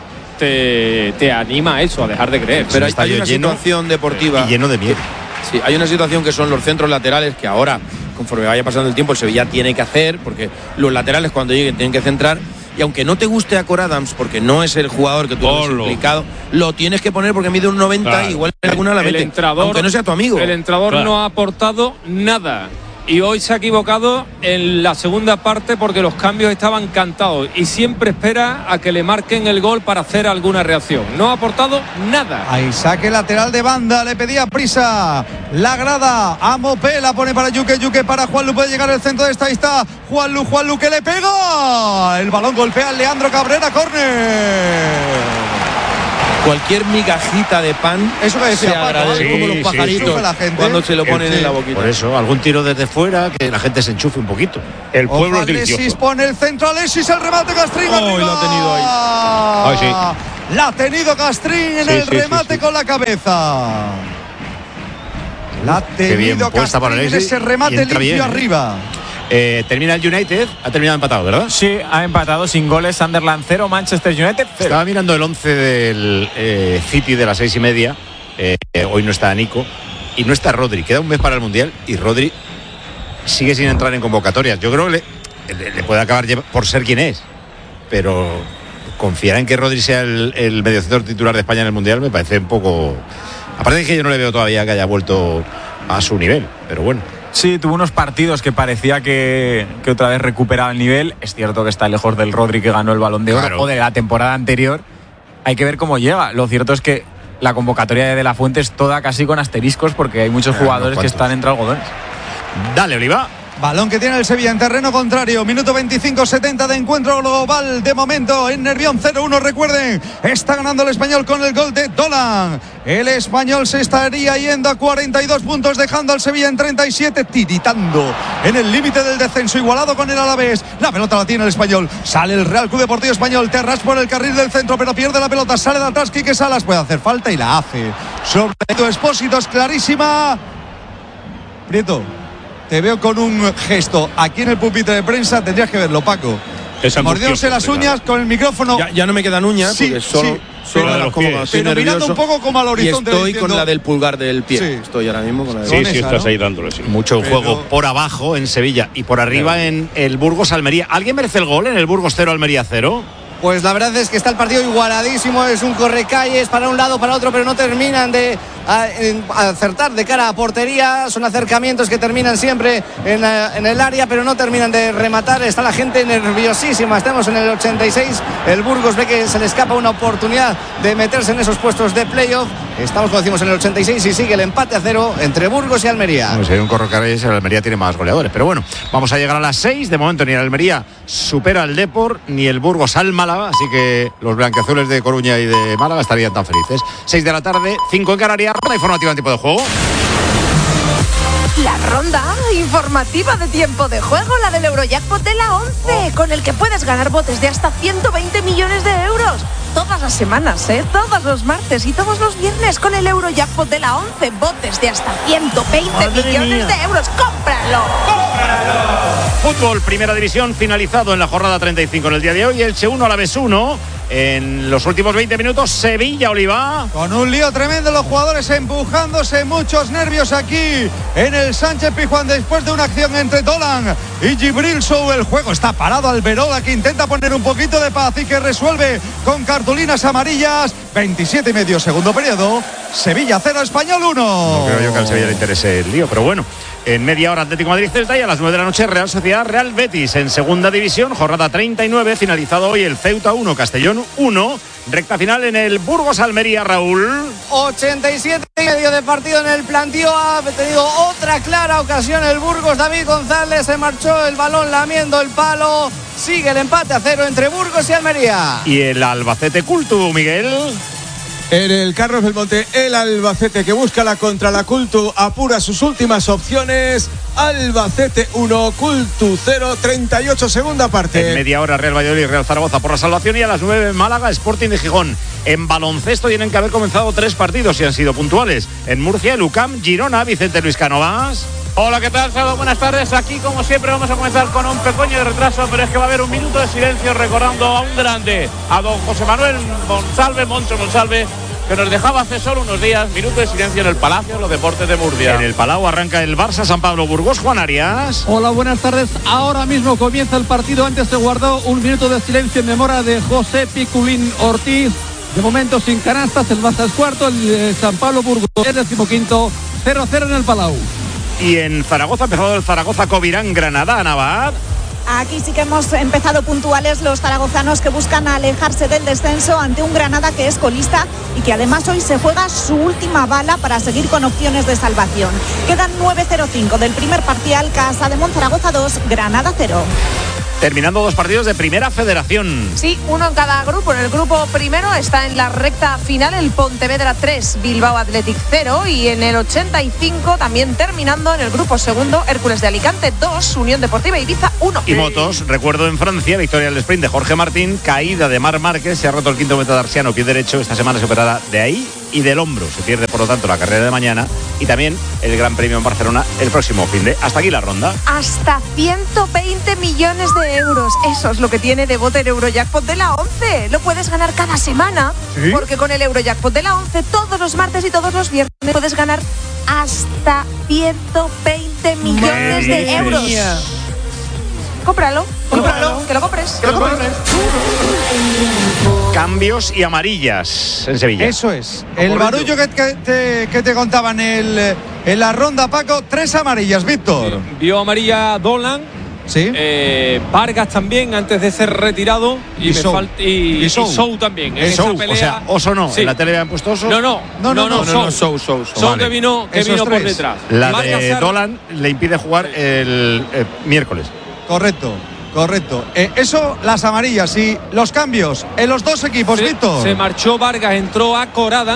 te anima a eso, a dejar de creer. Pero hay una situación deportiva y lleno de miedo. Sí, hay una situación que son los centros laterales que ahora, conforme vaya pasando el tiempo, el Sevilla tiene que hacer, porque los laterales cuando lleguen tienen que centrar. Y aunque no te guste a Cor Adams, porque no es el jugador que tú has implicado, lo tienes que poner porque mide un 90, igual alguna la mete, aunque no sea tu amigo. El entrenador no ha aportado nada. Y hoy se ha equivocado en la segunda parte porque los cambios estaban cantados. Y siempre espera a que le marquen el gol para hacer alguna reacción. No ha aportado nada. Ahí saque lateral de banda, le pedía prisa la grada. A Mopé, la pone para Yuke, Yuke para Juanlu, puede llegar al centro de esta, ahí está Juanlu que le pega. El balón golpea a Leandro Cabrera, córner. Cualquier migajita de pan, eso que decía se agradece, como los pajaritos la gente, cuando se lo ponen en la boquita. Por eso, algún tiro desde fuera, que la gente se enchufe un poquito. El pueblo es Alexis delicioso. pone el centro, Alexis, el remate, Castrín arriba. Lo ha tenido ahí. Ay, sí. La ha tenido Castrín en el remate con la cabeza. La ha tenido Castrín en ese remate limpio arriba. Termina el United, ha terminado empatado, ¿verdad? Sí, ha empatado sin goles. Sunderland 0, Manchester United 0. Estaba mirando el 11 del City de las 6:30. Hoy no está Nico y no está Rodri. Queda un mes para el Mundial y Rodri sigue sin entrar en convocatorias. Yo creo que le puede acabar por ser quien es, pero confiar en que Rodri sea el mediocentro titular de España en el Mundial me parece un poco... Aparte de que yo no le veo todavía que haya vuelto a su nivel, pero bueno. Sí, tuvo unos partidos que parecía que otra vez recuperaba el nivel. Es cierto que está lejos del Rodri que ganó el Balón de Oro o de la temporada anterior. Hay que ver cómo llega. Lo cierto es que la convocatoria de La Fuente es toda casi con asteriscos porque hay muchos jugadores que están entre algodones. Dale, Oliva. Balón que tiene el Sevilla en terreno contrario. Minuto 25-70 de encuentro global. De momento en Nervión 0-1. Recuerden, está ganando el Español con el gol de Dolan. El Español se estaría yendo a 42 puntos, dejando al Sevilla en 37, tiritando en el límite del descenso, igualado con el Alavés. La pelota la tiene el Español. Sale el Real Club Deportivo Español. Terras por el carril del centro, pero pierde la pelota. Sale de atrás Quique Salas. Puede hacer falta y la hace. Sobre tu Expósito, es clarísima. Prieto, te veo con un gesto aquí en el pupitre de prensa, tendrías que verlo, Paco. Mordiéndose las uñas con el micrófono. Ya no me quedan uñas, sí, porque solo pero mirando un poco como al horizonte. Y estoy diciendo, con la del pulgar del pie. Sí. Estoy ahora mismo con la del Sí, estás ahí dándole. Sí. Mucho juego por abajo en Sevilla y por arriba en el Burgos Almería. ¿Alguien merece el gol en el Burgos 0, Almería 0? Pues la verdad es que está el partido igualadísimo, es un correcalles para un lado, para otro, pero no terminan de acertar de cara a portería. Son acercamientos que terminan siempre en el área, pero no terminan de rematar. Está la gente nerviosísima. Estamos en el 86. El Burgos ve que se le escapa una oportunidad de meterse en esos puestos de playoff. Estamos, como decimos, en el 86 y sigue el empate a 0 entre Burgos y Almería. Bueno, si hay un correcalles, el Almería tiene más goleadores, pero bueno, vamos a llegar a las 6. De momento ni el Almería supera al Depor, ni el Burgos al Málaga, así que los blanquiazules de Coruña y de Málaga estarían tan felices. 6 de la tarde, 5 en Canarias. Ronda informativa en tiempo de juego. La ronda informativa de tiempo de juego, la del Eurojackpot de la 11, con el que puedes ganar botes de hasta 120 millones de euros. Todas las semanas, todos los martes y todos los viernes con el Eurojackpot de la 11. Botes de hasta 120 millones de euros. ¡Cómpralo! ¡Cómpralo! Fútbol, primera división, finalizado en la jornada 35 en el día de hoy. Elche 1, Alavés 1. En los últimos 20 minutos, Sevilla, Oliva. Con un lío tremendo, los jugadores empujándose, muchos nervios aquí en el Sánchez Pizjuán después de una acción entre Dolan y Gibril Sou. El juego está parado, Alberola que intenta poner un poquito de paz y que resuelve con cartulinas amarillas. 27 y medio, segundo periodo. Sevilla 0, Español 1. No creo yo que al Sevilla le interese el lío, pero bueno. En media hora Atlético Madrid-Celta y a las 9 de la noche Real Sociedad-Real Betis. En segunda división, jornada 39, finalizado hoy el Ceuta 1, Castellón 1. Recta final en el Burgos Almería, Raúl. 87 y medio de partido en el plantío. Ha tenido otra clara ocasión el Burgos. David González se marchó el balón lamiendo el palo. Sigue el empate a 0 entre Burgos y Almería. Y el Albacete Cultu, Miguel. En el Carlos Belmonte, el Albacete que busca la contra la Cultu apura sus últimas opciones. Albacete 1, Cultu 0, 38 segunda parte. En media hora Real Valladolid y Real Zaragoza por la salvación y a las 9 Málaga, Sporting de Gijón. En baloncesto tienen que haber comenzado 3 partidos y han sido puntuales. En Murcia, el UCAM, Girona, Vicente Luis Cánovas. Hola, ¿qué tal? Saludos, buenas tardes. Aquí, como siempre, vamos a comenzar con un pequeño retraso, pero es que va a haber un minuto de silencio recordando a un grande, a don José Manuel Moncho Monsalve, que nos dejaba hace solo unos días. Minuto de silencio en el Palacio de los Deportes de Murcia. En el Palau arranca el Barça San Pablo Burgos. Juan Arias. Hola, buenas tardes. Ahora mismo comienza el partido. Antes se guardó un minuto de silencio en memoria de José Piculín Ortiz. De momento sin canastas, el Barça es cuarto, el San Pablo Burgos es 15º, 0-0 en el Palau. Y en Zaragoza, empezado el Zaragoza Covirán Granada, Navad. Aquí sí que hemos empezado puntuales los zaragozanos, que buscan alejarse del descenso ante un Granada que es colista y que además hoy se juega su última bala para seguir con opciones de salvación. Quedan 9:05 del primer parcial. Casademont Zaragoza 2, Granada 0. Terminando 2 partidos de Primera Federación. Sí, uno en cada grupo. En el grupo primero está en la recta final el Pontevedra 3, Bilbao Athletic 0. Y en el 85, también terminando en el grupo segundo, Hércules de Alicante 2, Unión Deportiva Ibiza 1. Y motos, recuerdo en Francia, victoria del sprint de Jorge Martín, caída de Marc Márquez, se ha roto el quinto metatarsiano, pie derecho. Esta semana se operará de ahí y del hombro. Se pierde, por lo tanto, la carrera de mañana y también el Gran Premio en Barcelona el próximo fin de. Hasta aquí la ronda. Hasta 120 millones de euros. Eso es lo que tiene de bote el Eurojackpot de la 11. Lo puedes ganar cada semana. ¿Sí? Porque con el Eurojackpot de la 11, todos los martes y todos los viernes puedes ganar hasta 120 millones de euros. Cómpralo, que lo compres. Cambios y amarillas en Sevilla. Eso es. El barullo que te contaban en la ronda, Paco, 3 amarillas, Víctor. Sí. Vio amarilla Dolan. Sí. Vargas también antes de ser retirado y Sou también. En esa pelea. O sea, Oso no. Sí. ¿En la tele habían puesto Oso? No, Sou. Vale. que vino por detrás. La Vargas de Dolan le impide jugar el miércoles. Correcto. Eso, las amarillas y los cambios en los dos equipos, Víctor. Se marchó Vargas, entró a Coradan.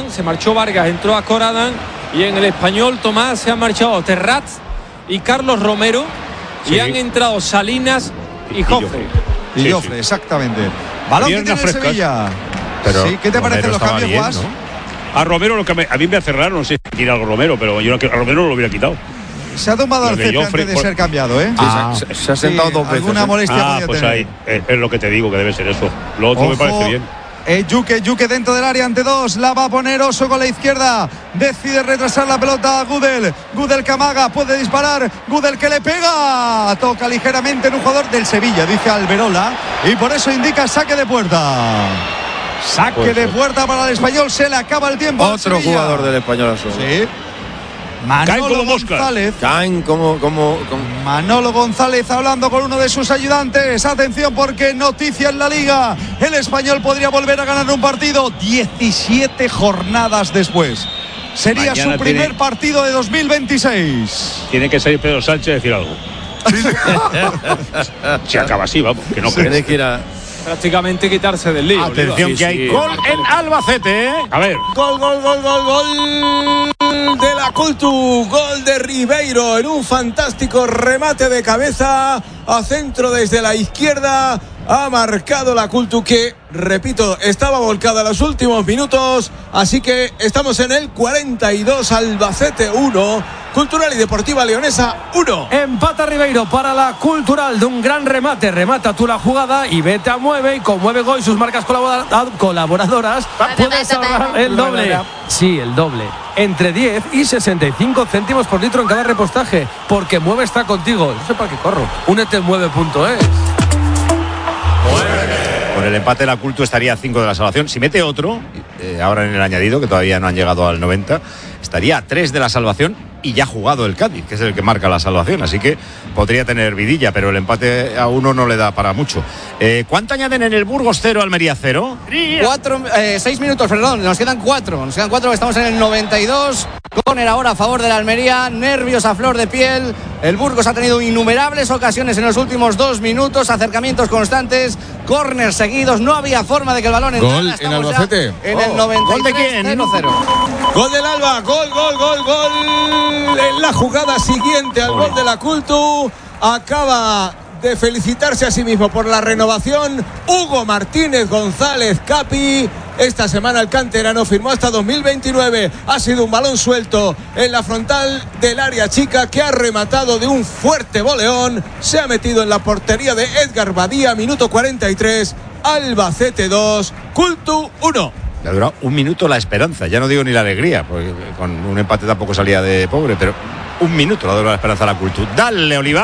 Y en el Español, Tomás, se han marchado Terrats y Carlos Romero. Sí. Y han entrado Salinas y Joffre. Y Joffre, exactamente. Balón que tiene Sevilla. Pero sí, ¿qué te parecen los cambios, Guas? ¿No? A Romero, a mí me hace raro, no sé si tira algo Romero, pero yo a Romero no lo hubiera quitado. Se ha tumbado al césped antes de ser cambiado, ¿eh? Se ha sentado 2 veces. Alguna molestia podía pues tener. Ahí, es lo que te digo, que debe ser eso. Lo otro me parece bien. Yuke dentro del área ante 2, la va a poner Oso con la izquierda, decide retrasar la pelota a Gudel Camaga, puede disparar, Gudel que le pega, toca ligeramente en un jugador del Sevilla, dice Alberola, y por eso indica saque de puerta. Saque de puerta para el Español, se le acaba el tiempo. Otro jugador del Español. Sí. Manolo González. Caen como Manolo González hablando con uno de sus ayudantes. Atención, porque noticia en la Liga. El Español podría volver a ganar un partido 17 jornadas después. Sería mañana su primer partido de 2026. Tiene que salir Pedro Sánchez a decir algo. Se acaba así, vamos. Que no tiene que ir a prácticamente quitarse del lío. Atención, que hay gol en Albacete. A ver. Gol de la Cultu, gol de Ribeiro en un fantástico remate de cabeza a centro desde la izquierda. Ha marcado la Cultu, que, repito, estaba volcada en los últimos minutos. Así que estamos en el 42, Albacete 1, Cultural y Deportiva Leonesa 1. Empata Ribeiro para la Cultural de un gran remate. Remata tú la jugada y vete a Mueve. Y con Mueve Go y sus marcas colaboradoras puedes ahorrar el doble. Sí, el doble. Entre 10 y 65 céntimos por litro en cada repostaje. Porque Mueve está contigo. No sé para qué corro. Únete en mueve.es. Con el empate la Cultu estaría a 5 de la salvación. Si mete otro, ahora en el añadido, que todavía no han llegado al 90, estaría a 3 de la salvación y ya ha jugado el Cádiz, que es el que marca la salvación. Así que podría tener vidilla, pero el empate a 1 no le da para mucho. ¿Cuánto añaden en el Burgos 0, Almería 0? 6 minutos, perdón. Nos quedan 4. Estamos en el 92. Córner ahora a favor de la Almería. Nervios a flor de piel. El Burgos ha tenido innumerables ocasiones en los últimos 2 minutos. Acercamientos constantes. Córner seguidos. No había forma de que el balón entrara. Gol en Albacete. En el 93. ¿Gol de quién? 0-0. Gol del Alba. Gol. En la jugada siguiente al gol de la Cultu. Acaba de felicitarse a sí mismo por la renovación Hugo Martínez González Capi. Esta semana el canterano firmó hasta 2029. Ha sido un balón suelto en la frontal del área chica, que ha rematado de un fuerte voleón. Se ha metido en la portería de Edgar Badía. Minuto 43. Albacete 2, Cultu 1. Le ha durado 1 minuto la esperanza. Ya no digo ni la alegría, porque con un empate tampoco salía de pobre, pero 1 minuto le ha durado la esperanza a la Cultu. Dale, Oliva.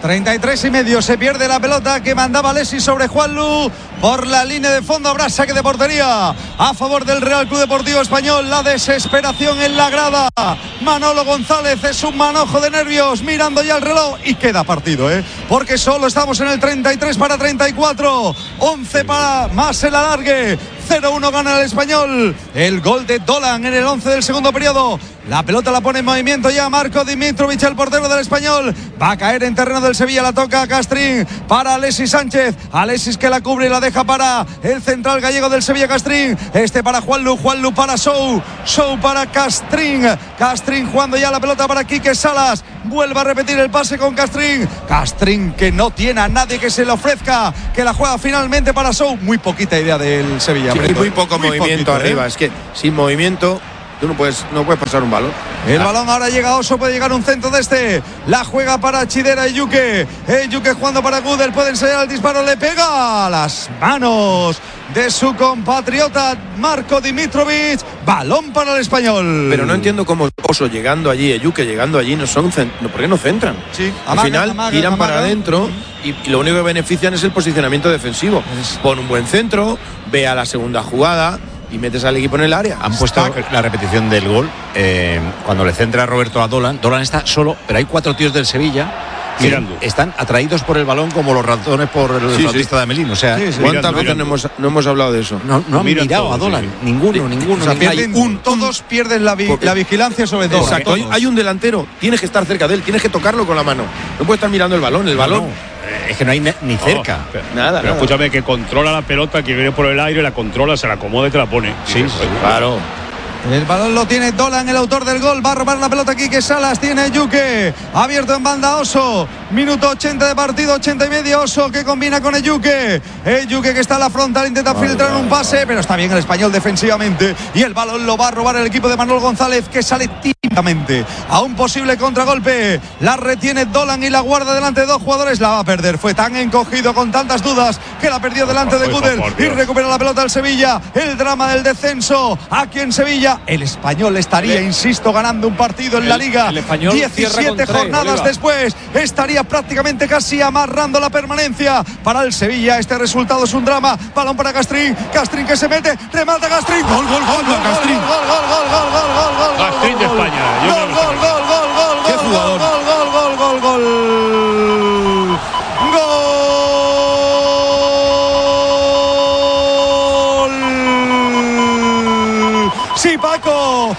33,5. Se pierde la pelota que mandaba Alexis sobre Juanlu. Por la línea de fondo habrá saque de portería a favor del Real Club Deportivo Español. La desesperación en la grada. Manolo González es un manojo de nervios, mirando ya el reloj y queda partido, porque solo estamos en el 33 para 34. 11 para más el alargue. 0-1 gana el Español. El gol de Dolan en el 11 del segundo periodo. La pelota la pone en movimiento ya Marco Dimitrovic, el portero del Español. Va a caer en terreno del Sevilla. La toca a Castrín para Alexis Sánchez. Alexis que la cubre y la deja para el central gallego del Sevilla, Castrín. Para Juanlu. Juanlu para Sou. Sou para Castrín. Castrín jugando ya la pelota para Quique Salas. Vuelve a repetir el pase con Castrín. Castrín que no tiene a nadie que se le ofrezca. Que la juega finalmente para Sou. Muy poquita idea del Sevilla. Sí, muy poco movimiento arriba. Es que sin movimiento tú no puedes pasar un balón. El balón ahora llega a Oso, puede llegar un centro de la juega para Chidera y Yuke. Yuke jugando para Gudel, puede ensayar el disparo, le pega a las manos de su compatriota Marco Dimitrovic. Balón para el Español. Pero no entiendo cómo Oso llegando allí, Yuke llegando allí, ¿por qué no centran? Sí, al final tiran para adentro y lo único que benefician es el posicionamiento defensivo. Pon un buen centro, ve a la segunda jugada y metes al equipo en el área. Han puesto la repetición del gol cuando le centra Roberto a Dolan. Dolan está solo, pero hay 4 tíos del Sevilla mirando. Están atraídos por el balón como los ratones por el flautista de Amelín. O sea, ¿cuántas veces no hemos hablado de eso? No han mirado a Dolan. Ninguno. O sea, todos pierden la vigilancia sobre Dolan. Exacto. Hay un delantero, tienes que estar cerca de él, tienes que tocarlo con la mano. No puedes estar mirando el balón. Es que no hay ni cerca. Nada. Pero escúchame, que controla la pelota, que viene por el aire, la controla, se la acomoda y te la pone. Sí, claro. El balón lo tiene Dolan, el autor del gol. Va a robar la pelota aquí que Salas tiene Yuke. Abierto en banda Oso. Minuto 80 de partido, 80 y medio. Oso que combina con Yuke. Yuke que está a la frontal, intenta filtrar un pase, pero está bien el Español defensivamente. Y el balón lo va a robar el equipo de Manuel González, que sale tímidamente a un posible contragolpe. La retiene Dolan y la guarda delante de 2 jugadores. La va a perder. Fue tan encogido con tantas dudas que la perdió delante de Gudel. Y recupera la pelota el Sevilla. El drama del descenso aquí en Sevilla. El Español estaría, insisto, ganando un partido en la Liga. El Español 17 jornadas después estaría prácticamente casi amarrando la permanencia para el Sevilla. Este resultado es un drama. Balón para Castrín. Castrín que se mete. Remata Castrín. Gol. Castrín. Gol. Castrín de España. Gol. Qué jugador. Gol. Sí, Paco,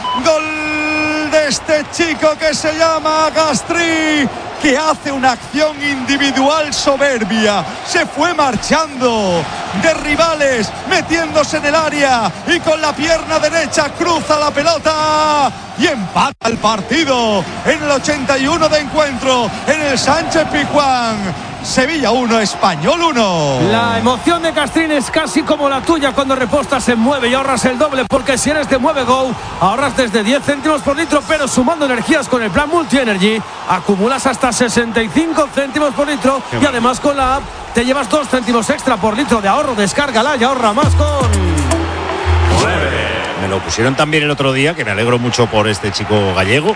gol de este chico que se llama Castrín, que hace una acción individual soberbia. Se fue marchando de rivales, metiéndose en el área y con la pierna derecha cruza la pelota y empata el partido en el 81 de encuentro en el Sánchez Pizjuán. Sevilla 1, Español 1. La emoción de Castrín es casi como la tuya cuando repostas en Mueve y ahorras el doble, porque si eres de Mueve Go ahorras desde 10 céntimos por litro, pero sumando energías con el plan Multi Energy acumulas hasta 65 céntimos por litro y además con la app te llevas 2 céntimos extra por litro de ahorro. Descárgala y ahorra más con Mueve. Me lo pusieron también el otro día, que me alegro mucho por este chico gallego.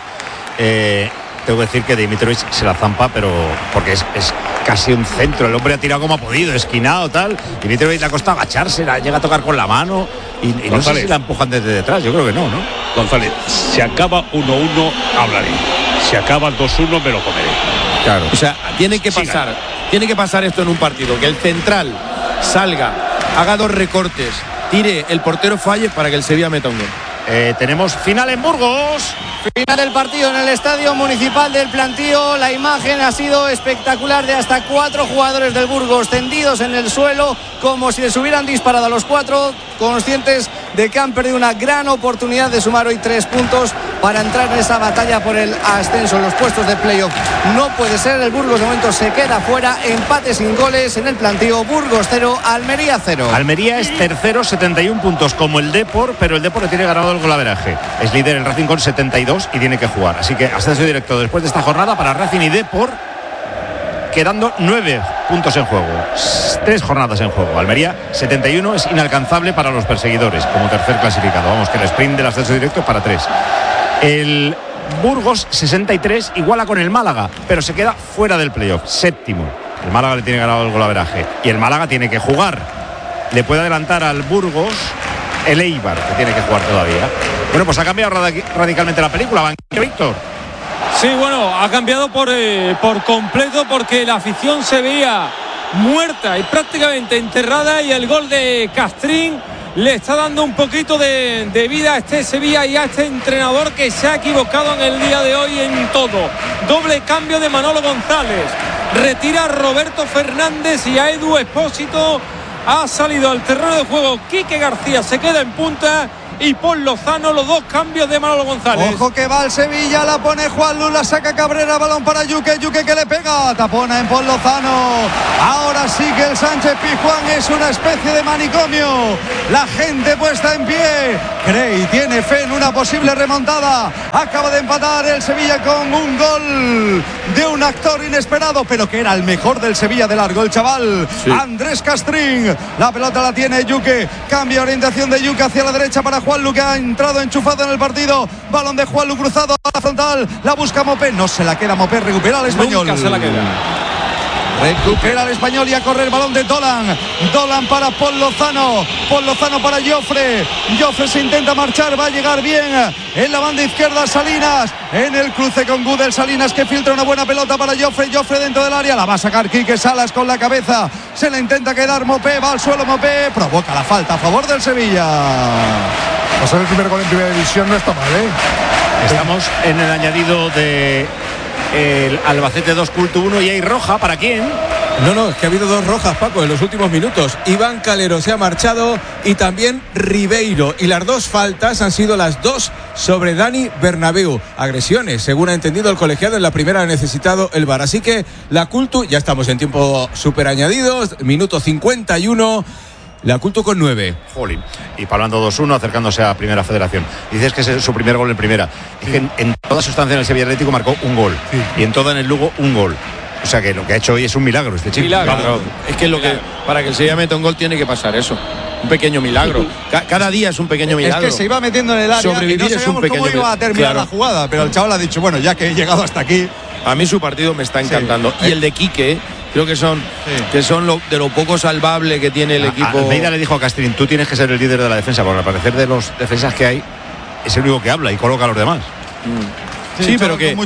Tengo que decir que Dimitrovic se la zampa, pero porque es casi un centro. El hombre ha tirado como ha podido, esquinado, tal. Dimitrovic le ha costado agacharse, la llega a tocar con la mano. Y no sé si la empujan desde detrás, yo creo que no. González, si acaba 1-1, hablaré. Si acaba 2-1, me lo comeré. Claro. O sea, tiene que pasar esto en un partido. Que el central salga, haga 2 recortes, tire, el portero falle para que el Sevilla meta un gol. Tenemos final en Burgos. Final del partido en el Estadio Municipal del Plantío. La imagen ha sido espectacular, de hasta 4 jugadores del Burgos tendidos en el suelo como si les hubieran disparado a los 4, conscientes de que han perdido una gran oportunidad de sumar hoy 3 puntos para entrar en esa batalla por el ascenso en los puestos de playoff. No puede ser, el Burgos de momento se queda fuera. Empate sin goles en el Plantío. Burgos 0, Almería 0. Almería es tercero, 71 puntos como el Depor, pero el Depor le tiene ganado el golaveraje. Es líder el Racing con 72 y tiene que jugar. Así que ascenso directo después de esta jornada para Racing y Depor, quedando 9 puntos en juego. 3 jornadas en juego. Almería 71 es inalcanzable para los perseguidores como tercer clasificado. Vamos, que el sprint del ascenso directo es para 3. El Burgos 63, iguala con el Málaga, pero se queda fuera del playoff, séptimo. El Málaga le tiene ganado el golaveraje y el Málaga tiene que jugar. Le puede adelantar al Burgos el Eibar, que tiene que jugar todavía. Bueno, pues ha cambiado radicalmente la película, Víctor. Sí, bueno, ha cambiado por completo porque la afición se veía muerta y prácticamente enterrada, y el gol de Castrín le está dando un poquito de vida a este Sevilla y a este entrenador que se ha equivocado en el día de hoy en todo. Doble cambio de Manolo González, retira a Roberto Fernández y a Edu Expósito. Ha salido al terreno de juego Quique García, se queda en punta, y Pol Lozano, los dos cambios de Manolo González. Ojo que va el Sevilla, la pone Juanlu, la saca Cabrera, balón para Yuque que le pega, tapona en Pol Lozano. Ahora sí que el Sánchez Pizjuán es una especie de manicomio. La gente puesta en pie, cree y tiene fe en una posible remontada. Acaba de empatar el Sevilla con un gol de un actor inesperado, pero que era el mejor del Sevilla de largo, el chaval Andrés Castrín. La pelota la tiene Yuque, cambia orientación de Yuque hacia la derecha para Juanlu, que ha entrado enchufado en el partido. Balón de Juanlu cruzado a la frontal, la busca Mopé, no se la queda Mopé, recupera al español. Nunca se la queda. Recupera el español y a correr el balón de Dolan. Dolan para Pol Lozano. Pol Lozano para Jofre. Jofre se intenta marchar, va a llegar bien en la banda izquierda Salinas. En el cruce con Gudel, Salinas que filtra una buena pelota para Jofre. Jofre dentro del área, la va a sacar Quique Salas con la cabeza. Se la intenta quedar Mopé, va al suelo Mopé. Provoca la falta a favor del Sevilla. Pasar el primer gol en primera división no está mal, ¿eh? Estamos en el añadido de el Albacete 2, Culto 1, y hay roja. ¿Para quién? No, es que ha habido dos rojas, Paco, en los últimos minutos. Iván Calero se ha marchado y también Ribeiro. Y las dos faltas han sido las dos sobre Dani Bernabéu. Agresiones, según ha entendido el colegiado. En la primera ha necesitado el VAR. Así que la Culto, ya estamos en tiempo super añadido, minuto 51. La Culto con 9. Jolín. Y Palmando 2-1, acercándose a Primera Federación. Dices que es su primer gol en Primera. Es que en toda su estancia en el Sevilla Atlético marcó un gol. Y en toda en el Lugo un gol. O sea que lo que ha hecho hoy es un milagro este chico. Milagro. Es que para que el Sevilla meta un gol tiene que pasar eso. Un pequeño milagro. Cada día es un pequeño milagro. Es que se iba metiendo en el área. Sobrevivir y no es un pequeño milagro. Cómo iba a terminar la jugada, pero el chaval ha dicho, bueno, ya que he llegado hasta aquí. A mí su partido me está encantando. Y el de Quique, creo que son de lo poco salvable que tiene el equipo. Almeida le dijo a Castrín, tú tienes que ser el líder de la defensa, porque al parecer de los defensas que hay es el único que habla y coloca a los demás. Sí, pero que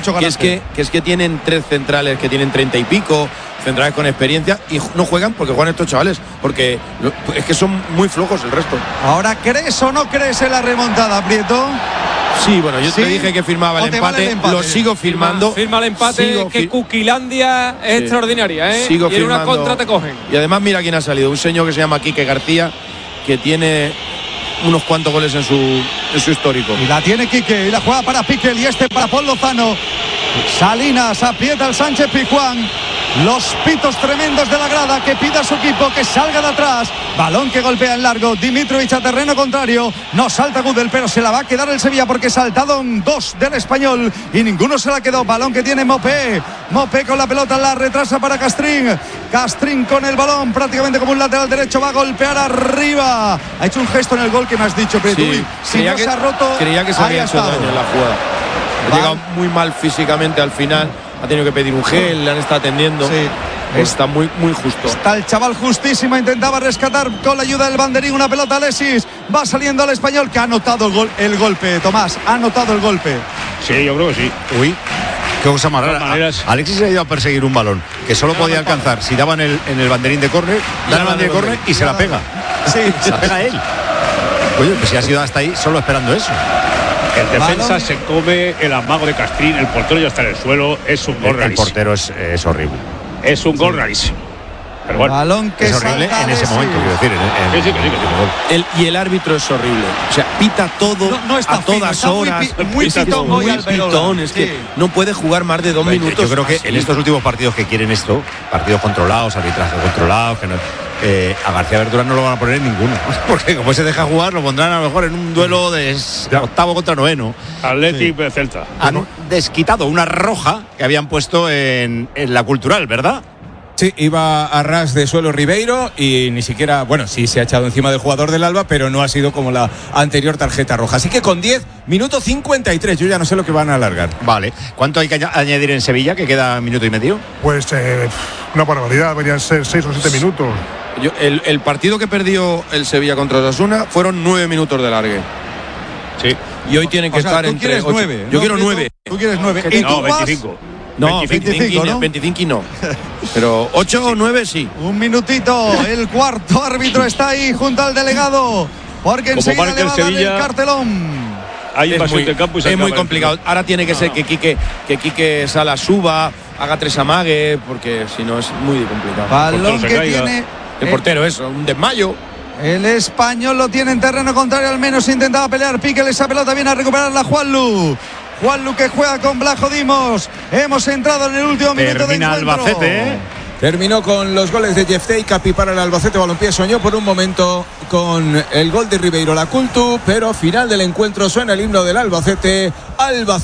es que tienen 3 centrales que tienen 30 y pico, centrales con experiencia, y no juegan porque juegan estos chavales, porque es que son muy flojos el resto. Ahora, ¿crees o no crees en la remontada, Prieto? Sí, bueno, yo te dije que firmaba el empate, lo sigo firmando. Firma el empate, que Cuquilandia es extraordinaria, ¿eh? Sigo y en firmando. una contra te cogen. Y además mira quién ha salido, un señor que se llama Quique García, que tiene unos cuantos goles en su histórico. Y la tiene Quique, y la juega para Piquel, y para Pol Lozano. Salinas aprieta al Sánchez Pizjuán. Los pitos tremendos de la grada que pida a su equipo que salga de atrás. Balón que golpea en largo. Dimitrovic a terreno contrario. No salta Gudel, pero se la va a quedar el Sevilla porque saltaron 2 del español y ninguno se la quedó. Balón que tiene Mopé. Mopé con la pelota, la retrasa para Castrín. Castrín con el balón prácticamente como un lateral derecho. Va a golpear arriba. Ha hecho un gesto en el gol que me has dicho, Prieto. Sí, si no se ha roto, creía que se había hecho daño en la jugada. Ha llegado muy mal físicamente al final. Ha tenido que pedir un gel, le han estado atendiendo. Sí. Está muy justo. Está el chaval justísimo, intentaba rescatar con la ayuda del banderín una pelota. Alexis va saliendo al español, que ha anotado el golpe. Tomás, ha anotado el golpe. Sí, yo creo que sí. Uy, qué cosa más rara. Alexis se ha ido a perseguir un balón que solo podía alcanzar si daba en el banderín de córner, da el banderín de córner y se la pega. Sí, se la pega él. Oye, pues si ha sido hasta ahí solo esperando eso. El defensa se come el amago de Castrín, el portero ya está en el suelo, es un gol rarísimo. El portero es horrible. Es un gol rarísimo. Pero bueno, balón que es horrible en ese momento, quiero decir. Sí. Y el árbitro es horrible. O sea, pita todo no está a todas fino, horas. Muy pitón, muy pitón. Es que no puede jugar más de 2 minutos. Yo creo que en estos últimos partidos que quieren esto, partidos controlados, arbitraje controlado, que no, a García Verdurán no lo van a poner en ninguno. Porque como se deja jugar, lo pondrán a lo mejor en un duelo de 8º contra 9º. Atlético de Celta. Han desquitado una roja que habían puesto en la Cultural, ¿verdad? Sí, iba a ras de suelo Ribeiro y ni siquiera, bueno, sí se ha echado encima del jugador del Alba, pero no ha sido como la anterior tarjeta roja. Así que con 10, minuto 53, yo ya no sé lo que van a alargar. Vale. ¿Cuánto hay que añadir en Sevilla, que queda minuto y medio? Pues una barbaridad, deberían ser 6 o 7 minutos. El partido que perdió el Sevilla contra Osasuna fueron 9 minutos de largue. Sí. Y hoy tienen que estar entre 8. 9, yo quiero 9. Tú quieres 9. ¿Y no, tú 25. No, 25, ¿no? 25 no. Pero 8 o 9 sí. Un minutito, el cuarto árbitro está ahí junto al delegado, porque enseguida le va a dar el cartelón. Hay invasión de campo y se es muy acaba complicado. Ahora tiene que ser que Quique Sala suba, haga 3 amagues, porque si no es muy complicado. Balón que tiene el portero, eso, un desmayo. El español lo tiene en terreno contrario, al menos intentaba pelear. Piquel esa pelota, viene a recuperarla Juanlu que juega con Blajo Dimos. Hemos entrado en el último minuto de encuentro. Albacete, Terminó con los goles de Jeftei, Capi para el Albacete Balompié. Soñó por un momento con el gol de Ribeiro La Cultu, pero final del encuentro suena el himno del Albacete.